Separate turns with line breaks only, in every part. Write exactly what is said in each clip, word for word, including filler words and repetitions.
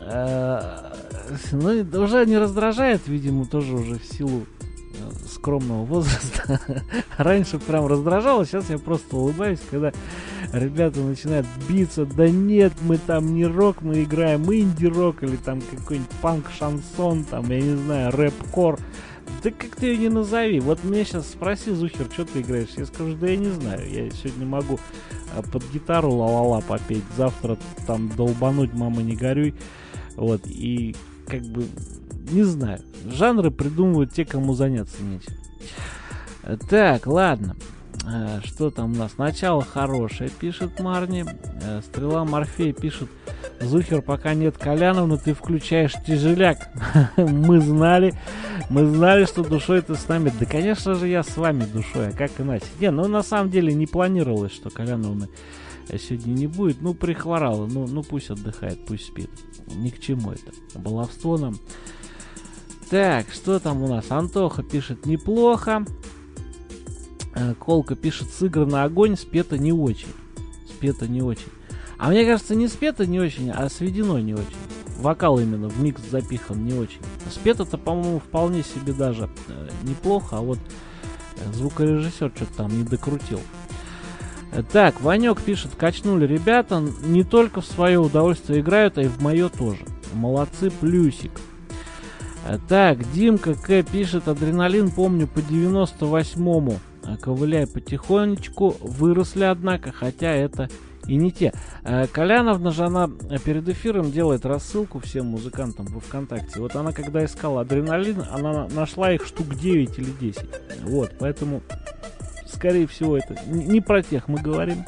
Э, ну, это уже не раздражает, видимо, тоже уже в силу скромного возраста. Раньше прям раздражало, сейчас я просто улыбаюсь, когда ребята начинают биться. Да нет, мы там не рок, мы играем инди-рок или там какой-нибудь панк-шансон, там, я не знаю, рэп-кор. Да как ты ее не назови. Вот меня сейчас спроси, Зухер, что ты играешь? Я скажу, да я не знаю. Я сегодня могу под гитару ла-ла-ла попеть, завтра там долбануть «Мама, не горюй». Вот, и как бы не знаю. Жанры придумывают те, кому заняться нечем. Так, ладно. Что там у нас? Начало хорошее, пишет Марни. Стрела Морфея пишет: Зухер, пока нет Коляновны, ты включаешь тяжеляк. Мы знали, мы знали, что душой ты с нами. Да, конечно же, я с вами душой, а как иначе? Не, ну на самом деле не планировалось, что Коляновны сегодня не будет. Ну, прихворала, ну, ну пусть отдыхает, пусть спит. Ни к чему это. Баловство нам. Так, что там у нас? Антоха пишет: неплохо. Колка пишет: сыграно огонь, спето не очень. Спето не очень. А мне кажется, не спето не очень, а сведено не очень. Вокал именно в микс запихан не очень. Спето-то, по-моему, вполне себе даже э, неплохо, а вот звукорежиссер что-то там не докрутил. Так, Ванек пишет: качнули ребята, не только в свое удовольствие играют, а и в мое тоже. Молодцы, плюсик. Так, Димка К пишет: адреналин помню по девяносто восьмому. Ковыляй потихонечку, выросли, однако, хотя это и не те. Коляновна же, она перед эфиром делает рассылку всем музыкантам во ВКонтакте. Вот она, когда искала адреналин, она нашла их штук девять или десять. Вот, поэтому, скорее всего, это не про тех мы говорим.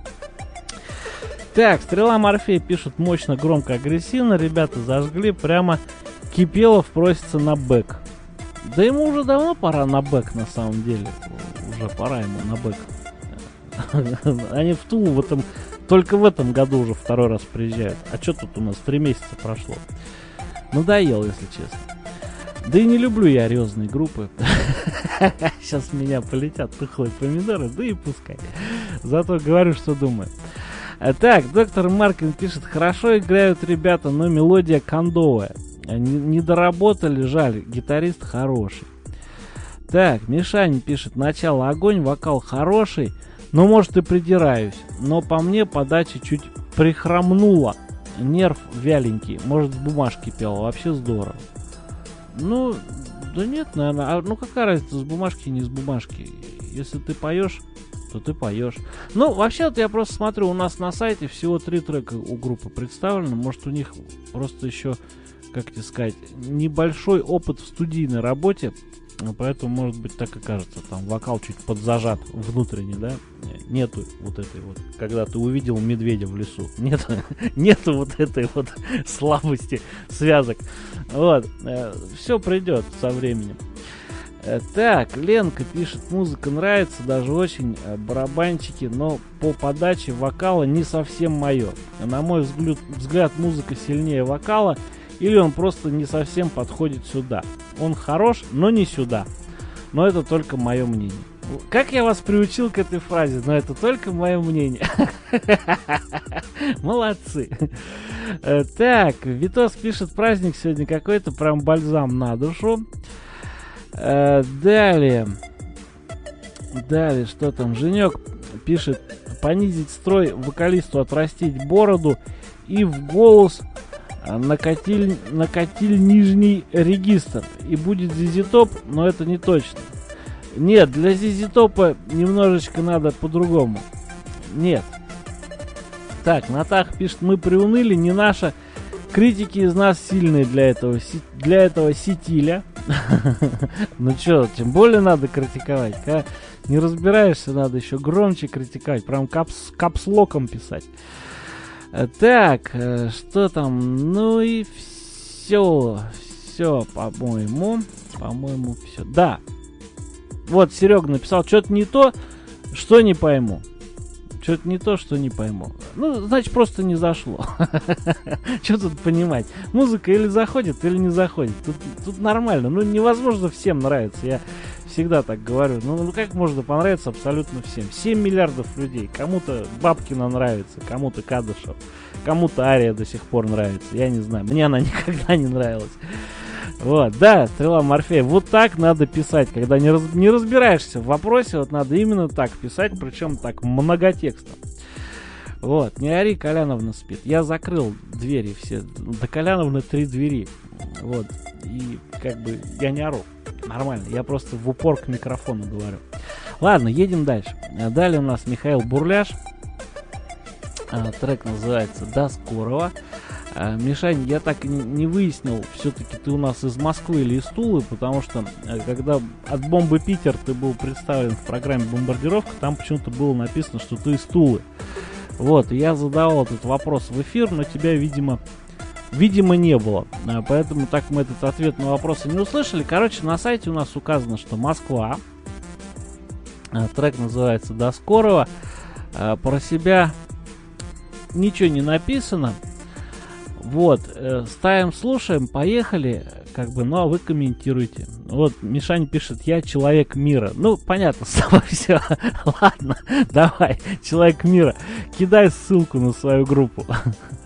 Так, Стрела Морфея пишет: мощно, громко, агрессивно. Ребята зажгли, прямо Кипелов просится на бэк. Да ему уже давно пора на бэк, на самом деле. Уже пора ему на бэк. Они в Тулу в этом, только в этом году уже второй раз приезжают. А что тут у нас? Три месяца прошло. Надоел, если честно. Да и не люблю я орёзные группы. Сейчас меня полетят тухлые помидоры, да и пускай. Зато говорю, что думаю. Так, доктор Маркин пишет: хорошо играют ребята, но мелодия кондовая. Не, не доработали, жаль, гитарист хороший. Так, Мишань пишет: начало огонь, вокал хороший, но может и придираюсь. Но по мне подача чуть прихромнула. Нерв вяленький, может с бумажки пел, вообще здорово. Ну, да нет, наверное, а, ну какая разница, с бумажки, не с бумажки. Если ты поешь, то ты поешь. Ну, вообще, вот я просто смотрю, у нас на сайте всего три трека у группы представлено. Может, у них просто еще, как тебе сказать, небольшой опыт в студийной работе, поэтому, может быть, так и кажется, там вокал чуть подзажат внутренне, да, нету вот этой вот, когда ты увидел медведя в лесу, нету, нету вот этой вот слабости связок, вот, все придет со временем. Так, Ленка пишет: музыка нравится, даже очень, барабанчики, но по подаче вокала не совсем мое. На мой взгляд, взгляд музыка сильнее вокала, или он просто не совсем подходит сюда. Он хорош, но не сюда. Но это только мое мнение. Как я вас приучил к этой фразе? Но это только мое мнение. Молодцы. Так, Витос пишет: праздник сегодня какой-то, прям бальзам на душу. Далее. Далее, что там? Женек пишет: понизить строй вокалисту, отрастить бороду и в голос накатиль, накатиль нижний регистр. И будет зэ зэ Топ, но это не точно. Нет, для зэ зэ Топа немножечко надо по-другому. Нет. Так, Натах пишет: мы приуныли, не наша. Критики из нас сильные для этого, для этого сетиля. Ну что, тем более надо критиковать. Когда не разбираешься, надо еще громче критиковать. Прям капс, капслоком писать. Так, что там? Ну и все. Все, по-моему. По-моему, все. Да. Вот Серега написал: что-то не то, что не пойму. Что-то не то, что не пойму. Ну, значит, просто не зашло. Что тут понимать? Музыка или заходит, или не заходит. Тут, тут нормально. Ну, невозможно всем нравиться. Я всегда так говорю. Ну, ну, как можно понравиться абсолютно всем? семь миллиардов людей. Кому-то Бабкина нравится, кому-то Кадышев, кому-то Ария до сих пор нравится, я не знаю, мне она никогда не нравилась. Вот, да, Стрела Морфея, вот так надо писать, когда не, раз, не разбираешься в вопросе, вот надо именно так писать, причем так многотекстом. Вот, не ори, Коляновна спит. Я закрыл двери все, до Коляновны три двери, вот, и как бы я не ору, нормально, я просто в упор к микрофону говорю. Ладно, едем дальше. Далее у нас Михаил Бурляш, трек называется «До скорого». А, Мишань, я так и не выяснил, все-таки ты у нас из Москвы или из Тулы, потому что когда от Бомбы Питер ты был представлен в программе «Бомбардировка», там почему-то было написано, что ты из Тулы. Вот, и я задавал этот вопрос в эфир, но тебя, видимо, видимо не было. А, поэтому так мы этот ответ на вопрос и не услышали. Короче, на сайте у нас указано, что Москва. А, трек называется «До скорого». А, про себя ничего не написано. Вот, э, ставим, слушаем, поехали, как бы, ну а вы комментируйте. Вот, Мишань пишет, я человек мира. Ну, понятно, с тобой все. Ладно, давай, человек мира. Кидай ссылку на свою группу.